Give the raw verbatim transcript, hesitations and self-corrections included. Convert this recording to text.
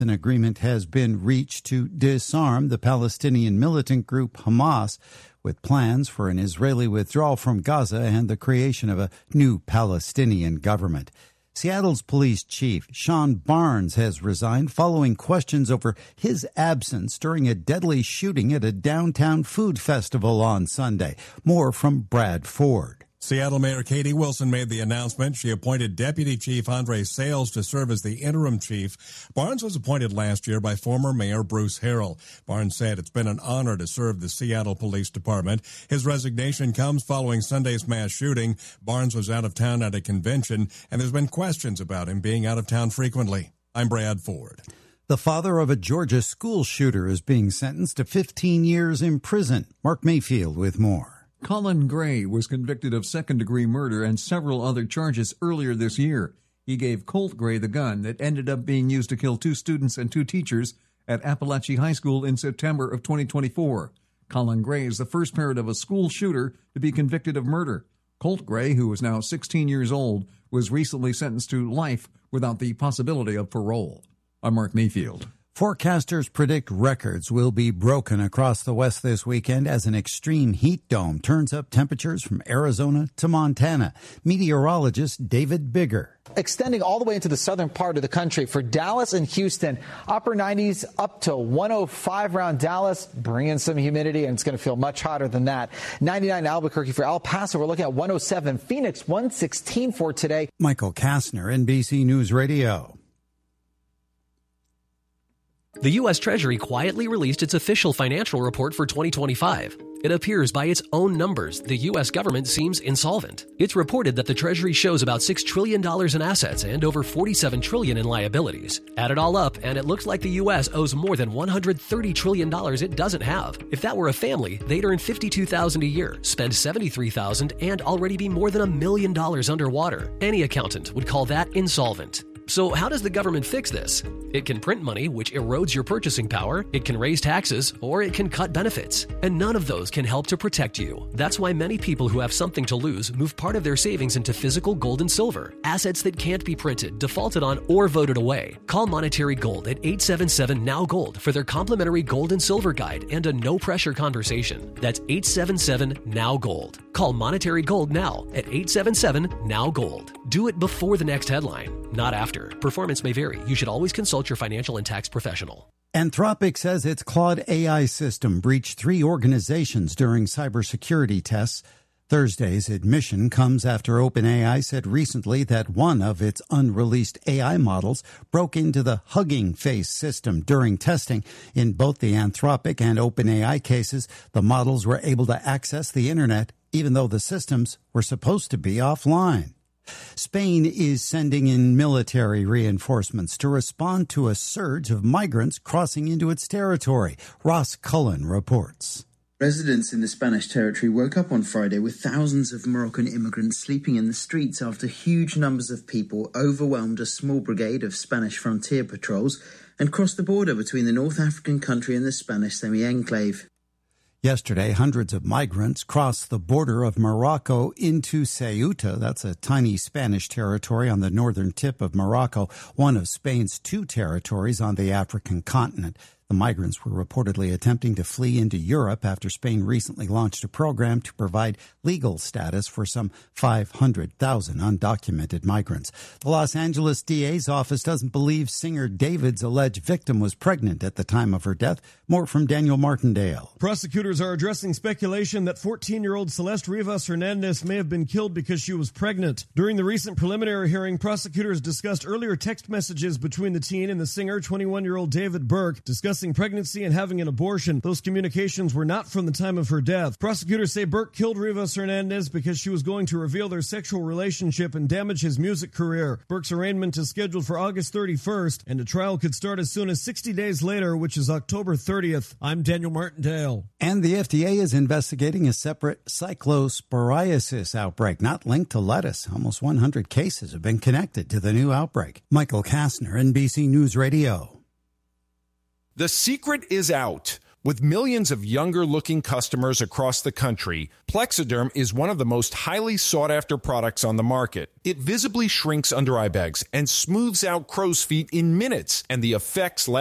An agreement has been reached to disarm the Palestinian militant group Hamas, with plans for an Israeli withdrawal from Gaza and the creation of a new Palestinian government. Seattle's police chief, Sean Barnes, has resigned following questions over his absence during a deadly shooting at a downtown food festival on Sunday. More from Brad Ford. Seattle Mayor Katie Wilson made the announcement. She appointed Deputy Chief Andre Sales to serve as the interim chief. Barnes was appointed last year by former Mayor Bruce Harrell. Barnes said it's been an honor to serve the Seattle Police Department. His resignation comes following Sunday's mass shooting. Barnes was out of town at a convention, and there's been questions about him being out of town frequently. I'm Brad Ford. The father of a Georgia school shooter is being sentenced to fifteen years in prison. Mark Mayfield with more. Colin Gray was convicted of second-degree murder and several other charges earlier this year. He gave Colt Gray the gun that ended up being used to kill two students and two teachers at Appalachia High School in September of twenty twenty-four. Colin Gray is the first parent of a school shooter to be convicted of murder. Colt Gray, who is now sixteen years old, was recently sentenced to life without the possibility of parole. I'm Mark Mayfield. Forecasters predict records will be broken across the West this weekend as an extreme heat dome turns up temperatures from Arizona to Montana. Meteorologist David Bigger. Extending all the way into the southern part of the country for Dallas and Houston, upper nineties up to one oh five around Dallas, bring in some humidity, and it's going to feel much hotter than that. ninety-nine Albuquerque for El Paso. We're looking at one oh seven. Phoenix, one sixteen for today. Michael Kastner, N B C News Radio. The U S Treasury quietly released its official financial report for twenty twenty-five. It appears by its own numbers, the U S government seems insolvent. It's reported that the Treasury shows about six trillion dollars in assets and over forty-seven trillion dollars in liabilities. Add it all up, and it looks like the U S owes more than one hundred thirty trillion dollars it doesn't have. If that were a family, they'd earn fifty-two thousand dollars a year, spend seventy-three thousand dollars, and already be more than a million dollars underwater. Any accountant would call that insolvent. So how does the government fix this? It can print money, which erodes your purchasing power, it can raise taxes, or it can cut benefits. And none of those can help to protect you. That's why many people who have something to lose move part of their savings into physical gold and silver, assets that can't be printed, defaulted on, or voted away. Call Monetary Gold at eight seven seven N O W Gold for their complimentary gold and silver guide and a no-pressure conversation. That's eight seven seven N O W Gold. Call Monetary Gold now at eight seven seven N O W Gold. Do it before the next headline, not after. Performance may vary. You should always consult your financial and tax professional. Anthropic says its Claude A I system breached three organizations during cybersecurity tests. Thursday's admission comes after OpenAI said recently that one of its unreleased A I models broke into the Hugging Face system during testing. In both the Anthropic and OpenAI cases, the models were able to access the internet even though the systems were supposed to be offline. Spain is sending in military reinforcements to respond to a surge of migrants crossing into its territory. Ross Cullen reports. Residents in the Spanish territory woke up on Friday with thousands of Moroccan immigrants sleeping in the streets after huge numbers of people overwhelmed a small brigade of Spanish frontier patrols and crossed the border between the North African country and the Spanish semi-enclave. Yesterday, hundreds of migrants crossed the border of Morocco into Ceuta. That's a tiny Spanish territory on the northern tip of Morocco, one of Spain's two territories on the African continent. The migrants were reportedly attempting to flee into Europe after Spain recently launched a program to provide legal status for some five hundred thousand undocumented migrants. The Los Angeles D A's office doesn't believe singer David's alleged victim was pregnant at the time of her death. More from Daniel Martindale. Prosecutors are addressing speculation that fourteen-year-old Celeste Rivas Hernandez may have been killed because she was pregnant. During the recent preliminary hearing, prosecutors discussed earlier text messages between the teen and the singer, twenty-one-year-old David Burke, discussing pregnancy and having an abortion. Those communications were not from the time of her death. Prosecutors say Burke killed Rivas Hernandez because she was going to reveal their sexual relationship and damage his music career. Burke's arraignment is scheduled for August thirty-first, and a trial could start as soon as sixty days later, which is October thirtieth. I'm Daniel Martindale. And the F D A is investigating a separate cyclosporiasis outbreak not linked to lettuce. Almost one hundred cases have been connected to the new outbreak. Michael Kastner, N B C News Radio. The secret is out. With millions of younger-looking customers across the country, Plexiderm is one of the most highly sought-after products on the market. It visibly shrinks under eye bags and smooths out crow's feet in minutes, and the effects last